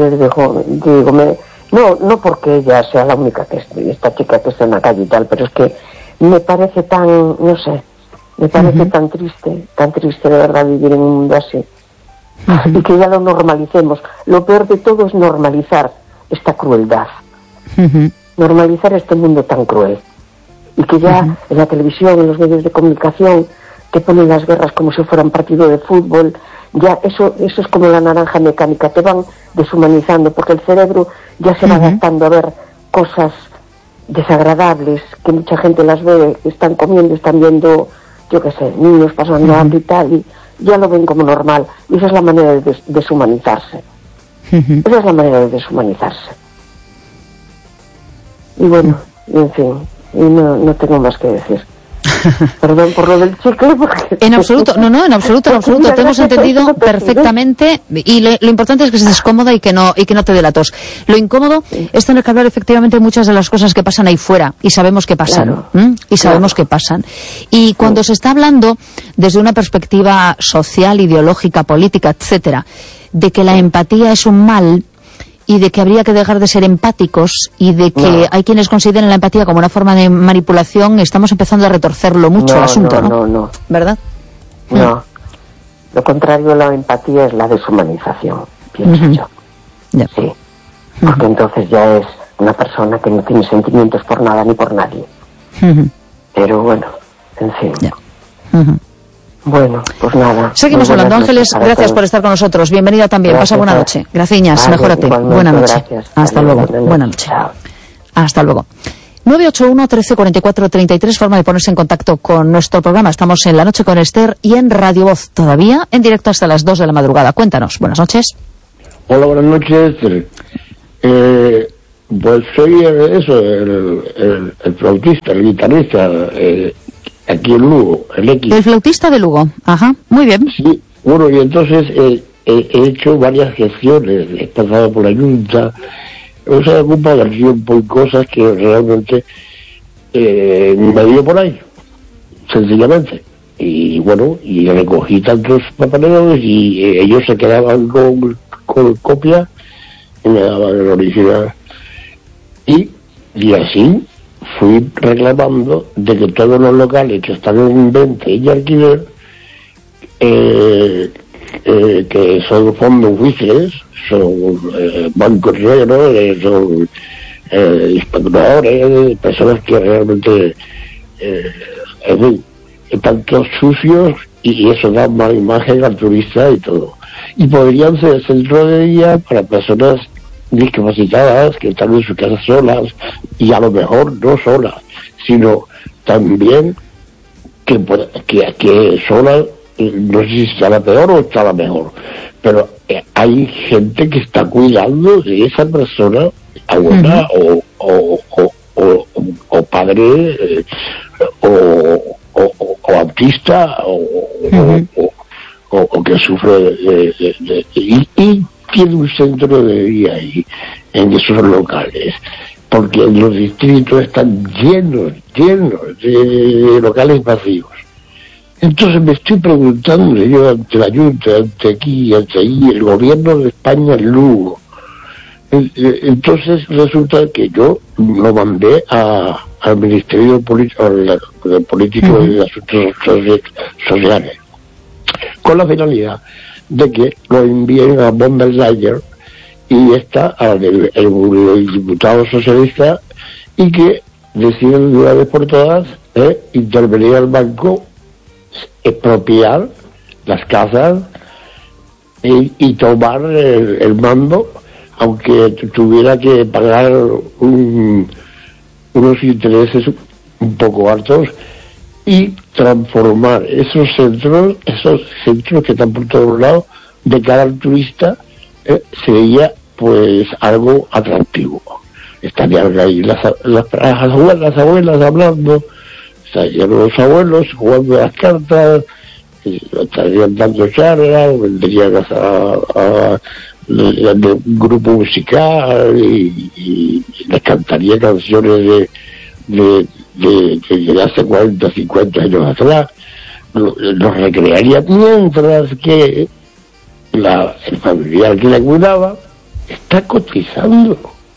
no porque ella sea la única esta chica que está en la calle y tal, pero es que me parece tan triste de verdad vivir en un mundo así, y que ya lo normalicemos. Lo peor de todo es normalizar esta crueldad, normalizar este mundo tan cruel, y que ya en la televisión, en los medios de comunicación, te ponen las guerras como si fueran partido de fútbol. Ya eso es como la naranja mecánica, te van deshumanizando, porque el cerebro ya se va adaptando a ver cosas desagradables, que mucha gente las ve, están comiendo, están viendo, yo qué sé, niños pasando hambre y tal, y ya lo ven como normal, y esa es la manera de deshumanizarse. Y bueno, en fin, y no tengo más que decir. Perdón por lo del chicle, porque... En absoluto, en absoluto. Te hemos entendido perfectamente, y lo importante es que estés cómoda y que no te dé la tos. Lo incómodo es tener que hablar efectivamente de muchas de las cosas que pasan ahí fuera, y sabemos que pasan, que pasan. Y cuando se está hablando desde una perspectiva social, ideológica, política, etcétera, de que la empatía es un mal, y de que habría que dejar de ser empáticos, y de que hay quienes consideran la empatía como una forma de manipulación, estamos empezando a retorcerlo mucho el asunto, ¿no? ¿Verdad? No. Lo contrario a la empatía es la deshumanización, pienso yo. Sí. Porque entonces ya es una persona que no tiene sentimientos por nada ni por nadie. Pero bueno, en fin. Bueno, pues nada. Seguimos hablando. Ángeles, gracias por estar con nosotros. Bienvenida también. Pasa buena noche. Gracias, mejórate. Buena noche. Hasta luego. Buena noche. Hasta luego. 981 13 44 33, forma de ponerse en contacto con nuestro programa. Estamos en La Noche con Esther y en Radio Voz, todavía en directo hasta las 2 de la madrugada. Cuéntanos. Buenas noches. Hola, buenas noches. Pues soy el flautista, el guitarrista, aquí en Lugo, el X. El flautista de Lugo, ajá, muy bien. Sí, bueno, y entonces he hecho varias gestiones, he pasado por la Junta, o sea, he ocupado el tiempo y cosas que realmente me dio por ahí, sencillamente. Y bueno, y recogí tantos papeleos y ellos se quedaban con copia y me daban el original. Y así fui reclamando de que todos los locales que están en venta y alquiler, que son fondos buitres, son bancos negros, son especuladores, personas que realmente, en fin, están todos sucios y eso da mala imagen al turista y todo. Y podrían ser centros de día para personas discapacitadas que están en sus casas solas, y a lo mejor no solas, sino también que solas, no sé si está la peor o está la mejor, pero hay gente que está cuidando de esa persona, abuela o padre o autista o que sufre y tiene un centro de día ahí en esos locales, porque los distritos están llenos de locales vacíos. Entonces me estoy preguntando yo ante la Junta, ante aquí, ante ahí, el gobierno de España en Lugo. Entonces resulta que yo lo mandé al Ministerio de Político y de Asuntos Sociales, con la finalidad de que lo envíen a von der Leyen y el diputado socialista, y que deciden de una vez por todas intervenir al banco, expropiar las casas y tomar el mando, aunque tuviera que pagar unos intereses un poco altos, y transformar esos centros que están por todos lados, de cara al turista, sería pues algo atractivo. Estarían ahí las abuelas hablando, estarían los abuelos jugando las cartas, estarían dando charlas, vendrían a un grupo musical y les cantaría canciones de hace 40, 50 años atrás, los recrearía, mientras que el familiar que la cuidaba está cotizando.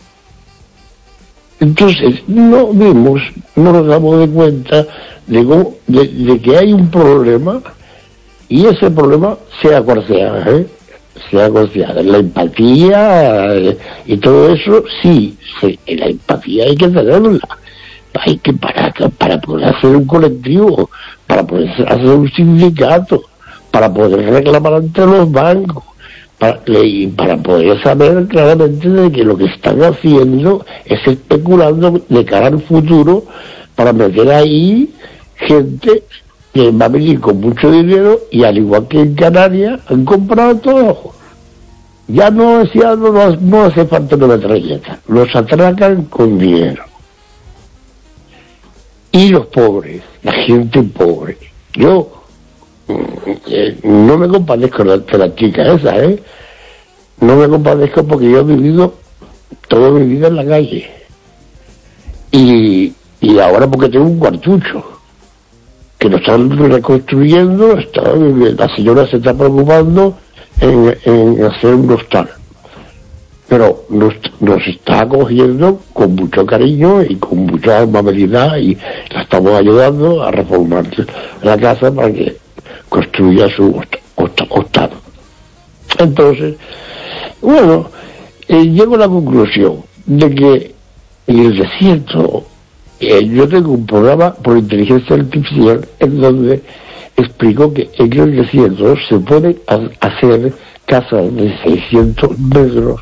Entonces no nos damos de cuenta de que hay un problema, y ese problema, sea cual sea, la empatía y todo eso, sí, la empatía hay que tenerla. Hay que para poder hacer un colectivo, para poder hacer un sindicato, para poder reclamar ante los bancos, para poder saber claramente de que lo que están haciendo es especulando de cara al futuro, para meter ahí gente que va a venir con mucho dinero, y al igual que en Canarias han comprado todo. Ya no hace falta una metralleta, los atracan con dinero. Y los pobres, la gente pobre. Yo no me compadezco de la chica esa, no me compadezco, porque yo he vivido toda mi vida en la calle. Y ahora porque tengo un cuartucho que lo están reconstruyendo, la señora se está preocupando en hacer un hostal. Pero nos está acogiendo con mucho cariño y con mucha amabilidad, y la estamos ayudando a reformar la casa para que construya su hostal. Entonces, bueno, llego a la conclusión de que en el desierto, yo tengo un programa por inteligencia artificial en donde explico que en el desierto se pueden hacer casas de 600 metros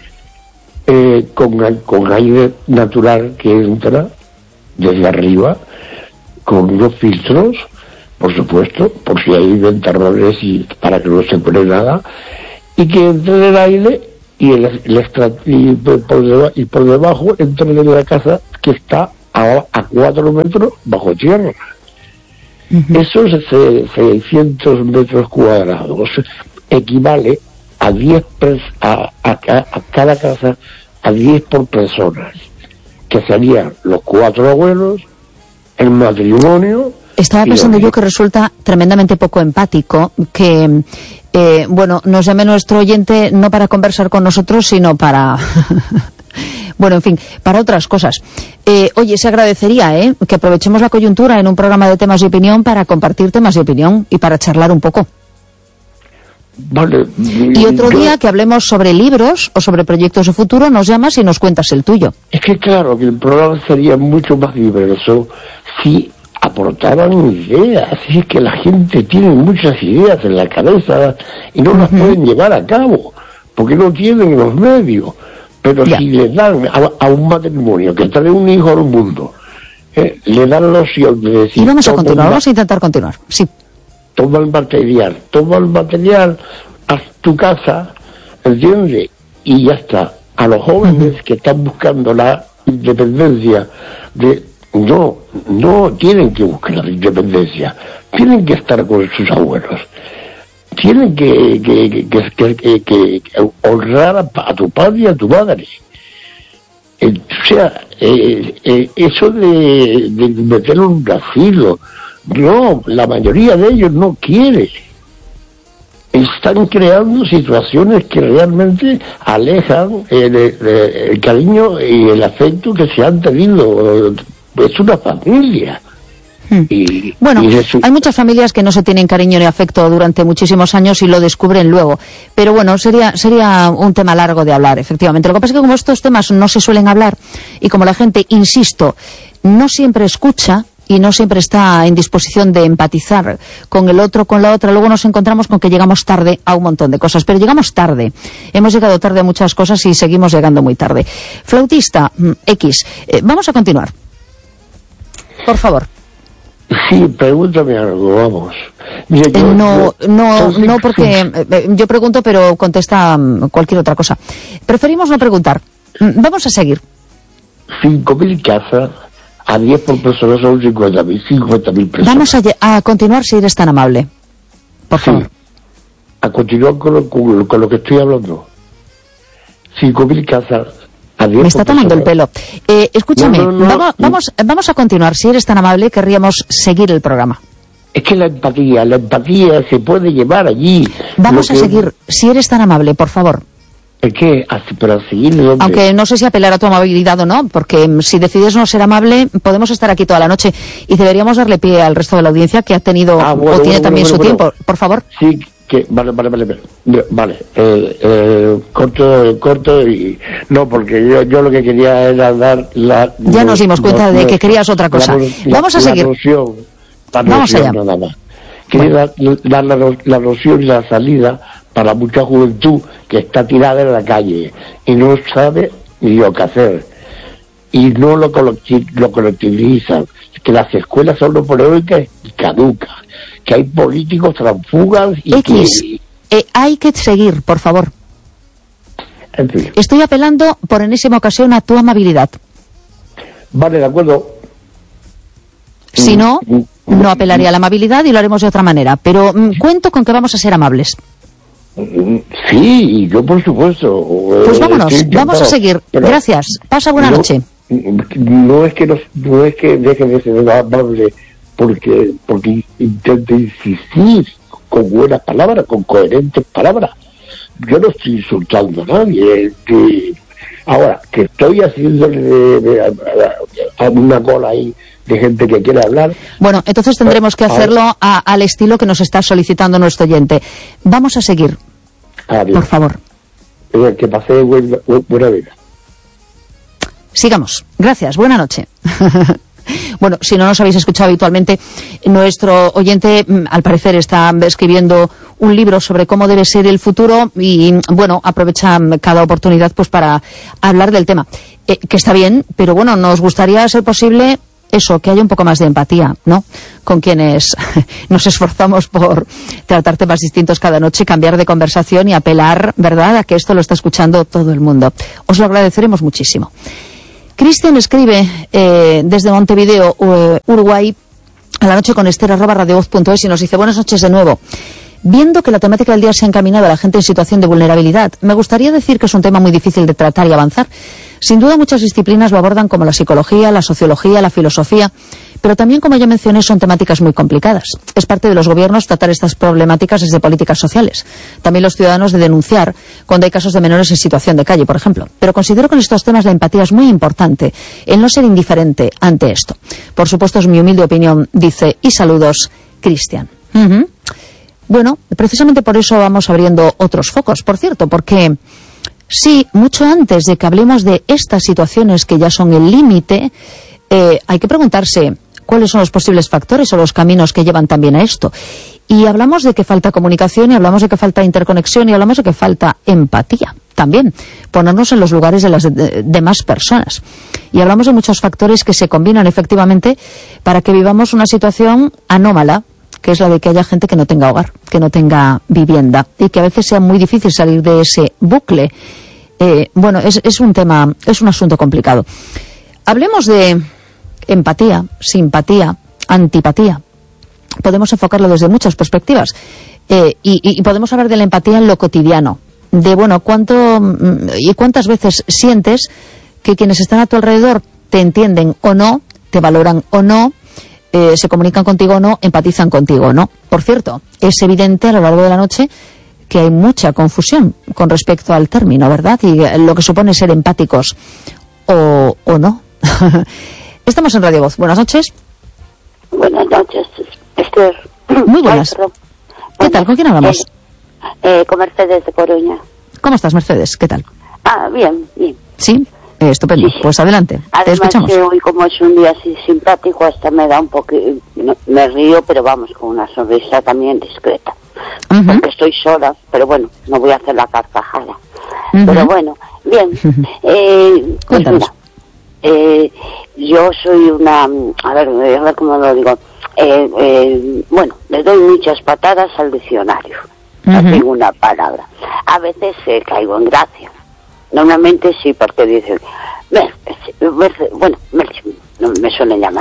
con aire natural que entra desde arriba, con unos filtros, por supuesto, por si hay ventarrones y para que no se pone nada, y que entre el aire y por debajo entran en la casa que está a 4 metros bajo tierra. Esos 600 metros cuadrados equivale a 10 a cada casa, a 10 por personas, que serían los 4 abuelos, el matrimonio. Estaba pensando yo que resulta tremendamente poco empático que, bueno, nos llame nuestro oyente no para conversar con nosotros, sino para... bueno, en fin, para otras cosas. Oye, se agradecería que aprovechemos la coyuntura en un programa de temas de opinión para compartir temas de opinión y para charlar un poco. Vale. Y otro día que hablemos sobre libros o sobre proyectos de futuro, nos llamas y nos cuentas el tuyo. Es que claro, que el programa sería mucho más diverso si aportaran ideas. Si es que la gente tiene muchas ideas en la cabeza y no las pueden llevar a cabo, porque no tienen los medios. Pero si le dan a un matrimonio que trae un hijo al mundo, le dan la opción de decir... Y vamos a continuar, vamos a intentar continuar, sí. Toma el material, haz tu casa, ¿entiendes? Y ya está. A los jóvenes que están buscando la independencia, no tienen que buscar la independencia, tienen que estar con sus abuelos. Tienen que honrar a tu padre y a tu madre. O sea, eso de meterlo en un asilo, no, la mayoría de ellos no quiere. Están creando situaciones que realmente alejan el cariño y el afecto que se han tenido. Es una familia. Bueno, hay muchas familias que no se tienen cariño ni afecto durante muchísimos años y lo descubren luego. Pero bueno, sería un tema largo de hablar, efectivamente. Lo que pasa es que como estos temas no se suelen hablar y como la gente, insisto, no siempre escucha y no siempre está en disposición de empatizar con el otro, con la otra, luego nos encontramos con que llegamos tarde a un montón de cosas. Pero llegamos tarde. Hemos llegado tarde a muchas cosas y seguimos llegando muy tarde. Flautista X, vamos a continuar. Por favor. Sí, pregúntame algo, vamos. Mira, no, porque yo pregunto, pero contesta cualquier otra cosa. Preferimos no preguntar. Vamos a seguir. 5.000 casas a 10 por persona son 50.000 personas. Vamos a continuar si eres tan amable. Por favor. Sí. A continuar con lo que estoy hablando. 5.000 casas. Me está tomando el pelo. Escúchame, vamos a continuar. Si eres tan amable, querríamos seguir el programa. Es que la empatía se puede llevar allí. Vamos a seguir, si eres tan amable, por favor. Es que, para seguir... Aunque no sé si apelar a tu amabilidad o no, porque si decides no ser amable, podemos estar aquí toda la noche y deberíamos darle pie al resto de la audiencia que ha tenido tiene también su tiempo. Por favor. Sí. Vale, corto y... No, porque yo lo que quería era dar la... Ya nos dimos cuenta de que querías otra cosa. Vamos a seguir. Vamos allá. Nada más. Quería dar la noción y la salida para mucha juventud que está tirada en la calle y no sabe ni lo que hacer. Y no lo colectivizan. Que las escuelas son napoleónicas y caducas. Que hay políticos transfugas y hay que seguir, por favor. En fin. Estoy apelando por enésima ocasión a tu amabilidad. Vale, de acuerdo. Si no apelaría a la amabilidad y lo haremos de otra manera. Pero cuento con que vamos a ser amables. Sí, yo por supuesto. Pues vámonos, vamos a seguir. Gracias. Pasa buena noche. No es que deje de ser amable porque intento insistir con buenas palabras, con coherentes palabras. Yo no estoy insultando a nadie. Ahora, que estoy haciéndole una cola ahí de gente que quiere hablar. Bueno, entonces tendremos que hacerlo al estilo que nos está solicitando nuestro oyente. Vamos a seguir. Por favor. Que pase buena vida. Sigamos. Gracias. Buena noche. Bueno, si no nos habéis escuchado habitualmente, nuestro oyente, al parecer, está escribiendo un libro sobre cómo debe ser el futuro y, bueno, aprovecha cada oportunidad pues para hablar del tema. Que está bien, pero bueno, nos gustaría, a ser posible, eso, que haya un poco más de empatía, ¿no? Con quienes nos esforzamos por tratar temas distintos cada noche, cambiar de conversación y apelar, ¿verdad?, a que esto lo está escuchando todo el mundo. Os lo agradeceremos muchísimo. Cristian escribe desde Montevideo, Uruguay, a la noche con Esther@radiovoz.es y nos dice: buenas noches de nuevo. Viendo que la temática del día se ha encaminado a la gente en situación de vulnerabilidad, me gustaría decir que es un tema muy difícil de tratar y avanzar. Sin duda muchas disciplinas lo abordan, como la psicología, la sociología, la filosofía, pero también, como ya mencioné, son temáticas muy complicadas. Es parte de los gobiernos tratar estas problemáticas desde políticas sociales. También los ciudadanos de denunciar cuando hay casos de menores en situación de calle, por ejemplo. Pero considero que en estos temas la empatía es muy importante, el no ser indiferente ante esto. Por supuesto, es mi humilde opinión, dice, y saludos, Cristian. Bueno, precisamente por eso vamos abriendo otros focos, por cierto, porque sí, mucho antes de que hablemos de estas situaciones que ya son el límite, hay que preguntarse cuáles son los posibles factores o los caminos que llevan también a esto. Y hablamos de que falta comunicación, y hablamos de que falta interconexión, y hablamos de que falta empatía también, ponernos en los lugares de las demás personas. Y hablamos de muchos factores que se combinan efectivamente para que vivamos una situación anómala, que es la de que haya gente que no tenga hogar, que no tenga vivienda, y que a veces sea muy difícil salir de ese bucle. Bueno, es un tema, es un asunto complicado. Hablemos de empatía, simpatía, antipatía. Podemos enfocarlo desde muchas perspectivas, y podemos hablar de la empatía en lo cotidiano, de, bueno, cuántas veces sientes que quienes están a tu alrededor te entienden o no, te valoran o no, se comunican contigo o no, empatizan contigo o no. Por cierto, es evidente a lo largo de la noche que hay mucha confusión con respecto al término, ¿verdad? Y lo que supone ser empáticos o no. Estamos en Radio Voz. Buenas noches. Buenas noches, Esther. Muy buenas. ¿Qué tal? ¿Con quién hablamos? Con Mercedes de Coruña. ¿Cómo estás, Mercedes? ¿Qué tal? Bien, bien. ¿Sí? Estupendo. Sí. Pues adelante. Además, te escuchamos. Hoy, como es un día así simpático, hasta me da un poco... me río, pero vamos, con una sonrisa también discreta. Porque estoy sola, pero bueno, no voy a hacer la carcajada. Pero bueno, bien. Pues mira, yo soy una... a ver cómo lo digo. Bueno, le doy muchas patadas al diccionario. No tengo una palabra. A veces caigo en gracia. Normalmente sí, porque dicen, bueno, no me suelen llamar,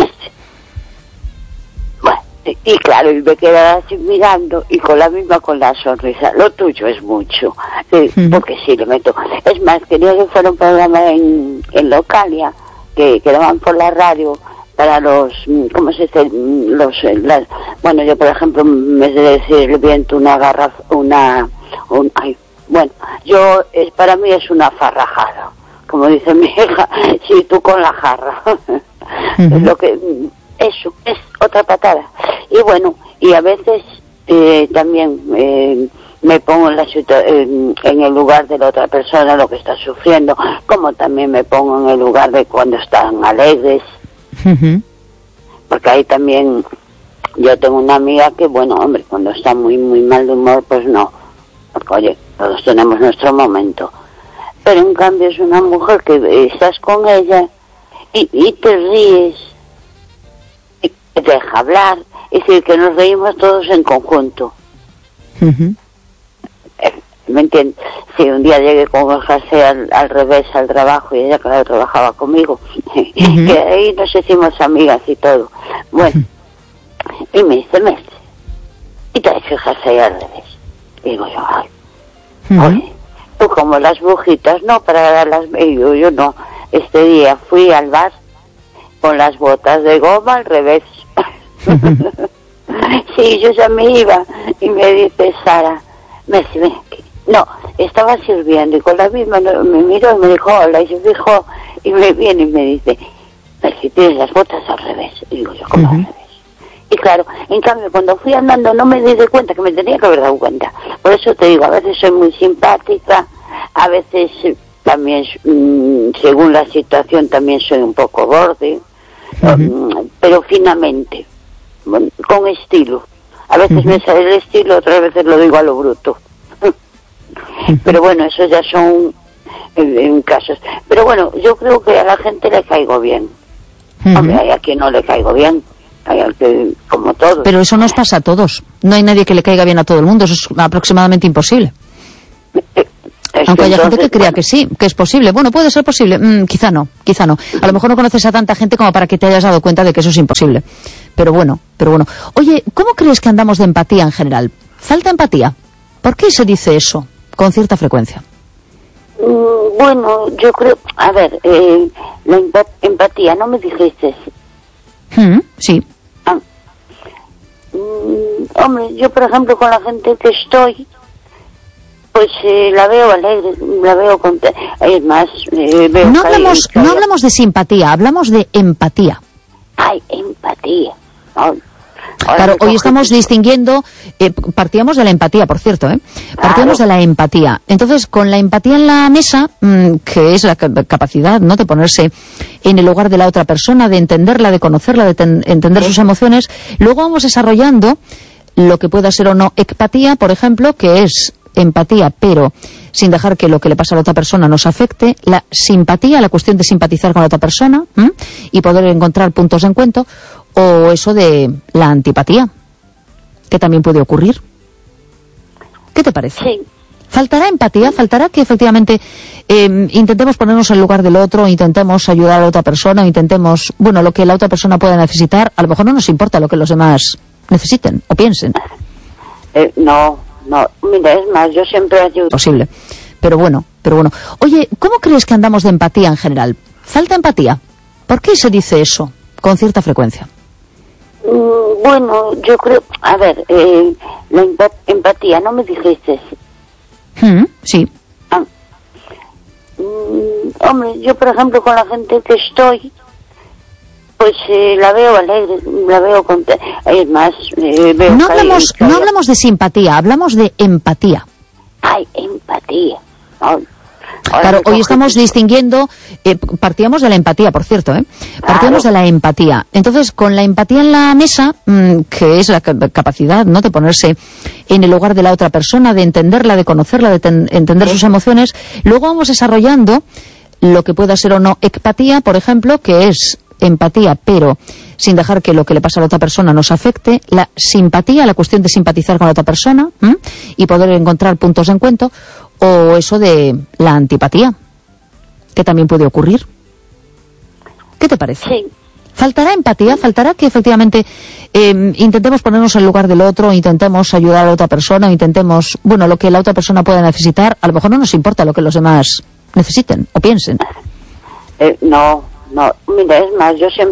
bueno, y claro, y me quedan así mirando, y con la sonrisa. Lo tuyo es mucho, porque sí, le meto. Es más, quería que fuera un programa en Localia, que daban por la radio, para los, ¿cómo se dice? Bueno, yo por ejemplo, me de decir el viento, una garrafa, bueno, yo, para mí es una farrajada, como dice mi hija, sí, tú con la jarra. Lo que, eso, es otra patada. Y bueno, y a veces también me pongo en el lugar de la otra persona, lo que está sufriendo, como también me pongo en el lugar de cuando están alegres. Porque ahí también, yo tengo una amiga que, bueno, hombre, cuando está muy, muy mal de humor, pues no. Porque, oye, todos tenemos nuestro momento. Pero en cambio es una mujer que estás con ella y te ríes, y te deja hablar. Es decir, que nos reímos todos en conjunto. ¿Me entiendes? Si un día llegué con el jersey al revés al trabajo, y ella, claro, trabajaba conmigo, que ahí nos hicimos amigas y todo. Bueno, y me dice, Messi, y traes el jersey al revés. Digo yo, ay, oye, tú como las brujitas, no, para darlas, yo no. Este día fui al bar con las botas de goma al revés. Sí, yo ya me iba, y me dice Sara, Messi, ven aquí. No, estaba sirviendo, y con la misma me miró y me dijo, hola, y yo dijo, y me viene y me dice, Messi, tienes las botas al revés. Y digo yo, ¿cómo al revés? Y claro, en cambio, cuando fui andando no me di de cuenta, que me tenía que haber dado cuenta. Por eso te digo, a veces soy muy simpática, a veces también, según la situación, también soy un poco borde, pero finamente, con estilo. A veces me sale el estilo, otras veces lo digo a lo bruto. Pero bueno, eso ya son en casos. Pero bueno, yo creo que a la gente le caigo bien. Hombre, hay a quien no le caigo bien, hay a que, como todos. Pero eso nos pasa a todos. No hay nadie que le caiga bien a todo el mundo, eso es aproximadamente imposible. Aunque haya gente que crea que sí, que es posible. Bueno, puede ser posible, quizá no. A lo mejor no conoces a tanta gente como para que te hayas dado cuenta de que eso es imposible. Pero bueno. Oye, ¿cómo crees que andamos de empatía en general? ¿Falta empatía? ¿Por qué se dice eso con cierta frecuencia? Bueno, yo creo... A ver, la empatía, ¿no me dijiste? Sí. Hombre, yo por ejemplo con la gente que estoy... Pues la veo alegre, la veo contenta. Es más, veo... No hablamos de simpatía, hablamos de empatía. Ay, empatía. Claro, hoy estamos distinguiendo, partíamos de la empatía, por cierto, partíamos de la empatía. Entonces, con la empatía en la mesa, que es la capacidad, ¿no?, de ponerse en el lugar de la otra persona, de entenderla, de conocerla, de entender sus emociones, luego vamos desarrollando lo que pueda ser o no empatía, por ejemplo, que es empatía, pero sin dejar que lo que le pasa a la otra persona nos afecte, la simpatía, la cuestión de simpatizar con la otra persona y poder encontrar puntos de encuentro, o eso de la antipatía, que también puede ocurrir. ¿Qué te parece? Sí. ¿Faltará empatía? ¿Faltará que efectivamente intentemos ponernos en el lugar del otro, intentemos ayudar a la otra persona, intentemos, bueno, lo que la otra persona pueda necesitar? A lo mejor no nos importa lo que los demás necesiten o piensen. No, mira, es más, yo siempre ayudo. Posible, pero bueno. Oye, ¿cómo crees que andamos de empatía en general? ¿Falta empatía? ¿Por qué se dice eso con cierta frecuencia? Bueno, yo creo... A ver, la empatía, ¿no me dijiste? Sí. Hombre, yo por ejemplo con la gente que estoy... Pues la veo alegre, la veo contenta. Es más, veo... No hablamos de simpatía, hablamos de empatía. Ay, empatía. Claro, hoy estamos distinguiendo, partíamos de la empatía, por cierto, partíamos de la empatía. Entonces, con la empatía en la mesa, que es la capacidad, ¿no?, de ponerse en el lugar de la otra persona, de entenderla, de conocerla, de entender sus emociones, luego vamos desarrollando lo que pueda ser o no empatía, por ejemplo, que es empatía, pero sin dejar que lo que le pasa a la otra persona nos afecte, la simpatía, la cuestión de simpatizar con la otra persona y poder encontrar puntos de encuentro, o eso de la antipatía, que también puede ocurrir. ¿Qué te parece? Sí. ¿Faltará empatía? ¿Faltará que efectivamente intentemos ponernos en el lugar del otro, intentemos ayudar a la otra persona, intentemos, bueno, lo que la otra persona pueda necesitar? A lo mejor no nos importa lo que los demás necesiten o piensen. No, mira, es más, yo siempre